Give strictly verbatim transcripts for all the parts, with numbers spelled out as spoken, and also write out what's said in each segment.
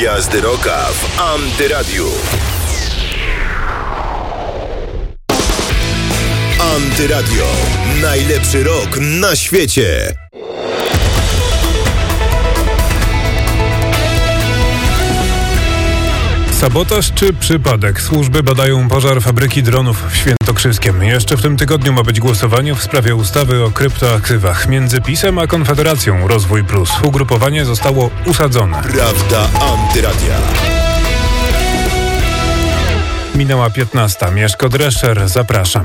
Gwiazdy Rocka w Antyradiu. Antyradio. Najlepszy rock na świecie. Sabotaż czy przypadek? Służby badają pożar fabryki dronów w Świętokrzyskiem. Jeszcze w tym tygodniu ma być głosowanie w sprawie ustawy o kryptoaktywach. Między PiS-em a Konfederacją Rozwój Plus. Ugrupowanie zostało usadzone. Prawda Antyradia. Minęła piętnasta. Mieszko Drescher, zapraszam.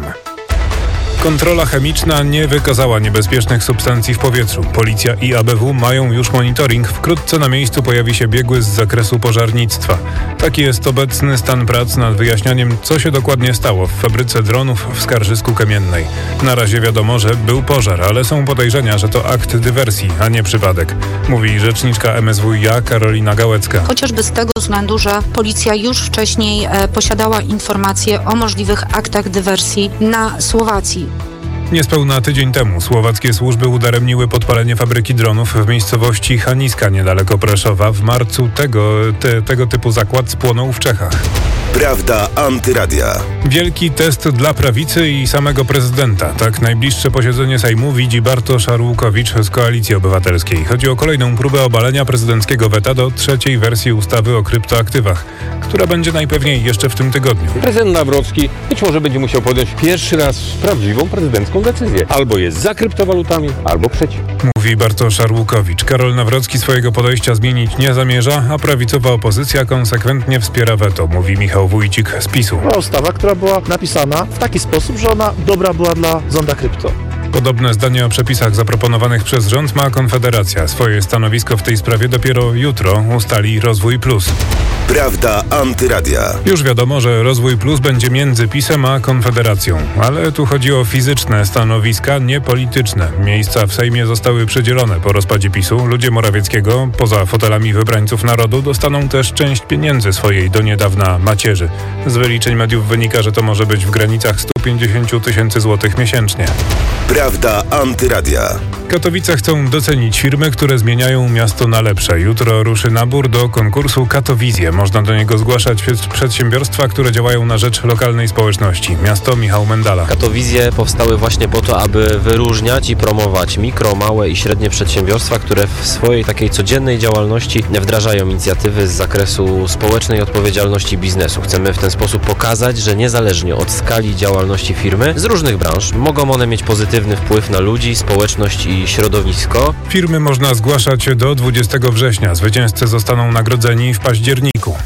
Kontrola chemiczna nie wykazała niebezpiecznych substancji w powietrzu. Policja i A B W mają już monitoring. Wkrótce na miejscu pojawi się biegły z zakresu pożarnictwa. Taki jest obecny stan prac nad wyjaśnianiem, co się dokładnie stało w fabryce dronów w Skarżysku Kamiennej. Na razie wiadomo, że był pożar, ale są podejrzenia, że to akt dywersji, a nie przypadek. Mówi rzeczniczka M S W iA Karolina Gałecka. Chociażby z tego względu, że policja już wcześniej e, posiadała informacje o możliwych aktach dywersji na Słowacji. Niespełna tydzień temu słowackie służby udaremniły podpalenie fabryki dronów w miejscowości Chaniska niedaleko Preszowa. W marcu tego, te, tego typu zakład spłonął w Czechach. Prawda Antyradia. Wielki test dla prawicy i samego prezydenta. Tak najbliższe posiedzenie Sejmu widzi Bartosz Arłukowicz z Koalicji Obywatelskiej. Chodzi o kolejną próbę obalenia prezydenckiego weta do trzeciej wersji ustawy o kryptoaktywach, która będzie najpewniej jeszcze w tym tygodniu. Prezydent Nawrocki być może będzie musiał podjąć pierwszy raz prawdziwą prezydencką decyzję. Albo jest za kryptowalutami, albo przeciw. Mówi Bartosz Arłukowicz. Karol Nawrocki swojego podejścia zmienić nie zamierza, a prawicowa opozycja konsekwentnie wspiera weto, mówi Michał Wójcik z PiSu. Była ustawa, która była napisana w taki sposób, że ona dobra była dla zonda krypto. Podobne zdanie o przepisach zaproponowanych przez rząd ma Konfederacja. Swoje stanowisko w tej sprawie dopiero jutro ustali Rozwój Plus. Prawda Antyradia. Już wiadomo, że Rozwój Plus będzie między PiS-em a Konfederacją. Ale tu chodzi o fizyczne stanowiska, nie polityczne. Miejsca w Sejmie zostały przydzielone po rozpadzie PiSu. Ludzie Morawieckiego, poza fotelami wybrańców narodu, dostaną też część pieniędzy swojej do niedawna macierzy. Z wyliczeń mediów wynika, że to może być w granicach sto pięćdziesiąt tysięcy złotych miesięcznie. Prawda Antyradia. Katowice chcą docenić firmy, które zmieniają miasto na lepsze. Jutro ruszy nabór do konkursu Katowizje. Można do niego zgłaszać przedsiębiorstwa, które działają na rzecz lokalnej społeczności. Miasto Michał Mendala. Katowizje powstały właśnie po to, aby wyróżniać i promować mikro, małe i średnie przedsiębiorstwa, które w swojej takiej codziennej działalności wdrażają inicjatywy z zakresu społecznej odpowiedzialności biznesu. Chcemy w ten sposób pokazać, że niezależnie od skali działalności firmy z różnych branż mogą one mieć pozytywny wpływ na ludzi, społeczność i środowisko. Firmy można zgłaszać do dwudziestego września. Zwycięzcy zostaną nagrodzeni w październiku.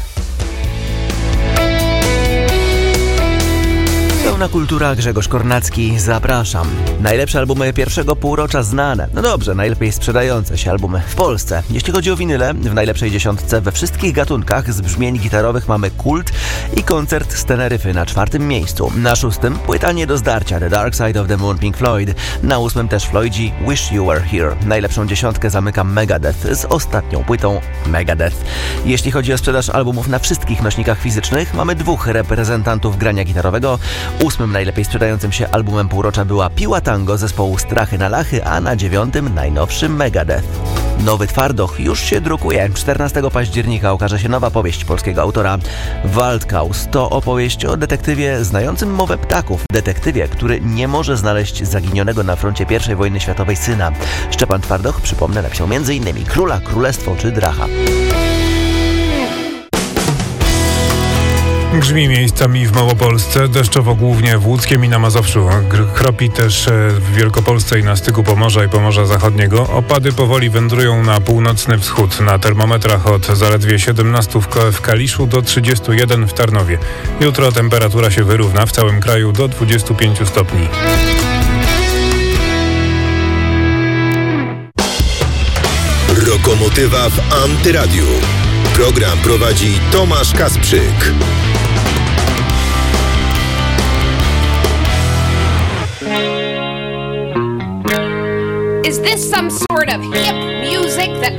Pełna kultura, Grzegorz Kornacki, zapraszam. Najlepsze albumy pierwszego półrocza znane. No dobrze, najlepiej sprzedające się albumy w Polsce. Jeśli chodzi o winyle, w najlepszej dziesiątce we wszystkich gatunkach z brzmień gitarowych mamy Kult i koncert z Teneryfy na czwartym miejscu. Na szóstym płyta nie do zdarcia The Dark Side of the Moon Pink Floyd. Na ósmym też Floydzi Wish You Were Here. Najlepszą dziesiątkę zamyka Megadeth z ostatnią płytą Megadeth. Jeśli chodzi o sprzedaż albumów na wszystkich nośnikach fizycznych, mamy dwóch reprezentantów grania gitarowego. Ósmym najlepiej sprzedającym się albumem półrocza była Piła Tango zespołu Strachy na Lachy, a na dziewiątym najnowszy Megadeth. Nowy Twardoch już się drukuje. czternastego października ukaże się nowa powieść polskiego autora. Waldkaus to opowieść o detektywie znającym mowę ptaków. Detektywie, który nie może znaleźć zaginionego na froncie pierwszej wojny światowej syna. Szczepan Twardoch, przypomnę, napisał między innymi Króla, Królestwo czy Dracha. Grzmi miejscami w Małopolsce, deszczowo głównie w Łódzkiem i na Mazowszu. Chropi też w Wielkopolsce i na styku Pomorza i Pomorza Zachodniego. Opady powoli wędrują na północny wschód. Na termometrach od zaledwie siedemnaście w Kaliszu do trzydziestu jeden w Tarnowie. Jutro temperatura się wyrówna w całym kraju do dwudziestu pięciu stopni. Lokomotywa w Antyradiu. Program prowadzi Tomasz Kasprzyk. Is this some sort of hip music that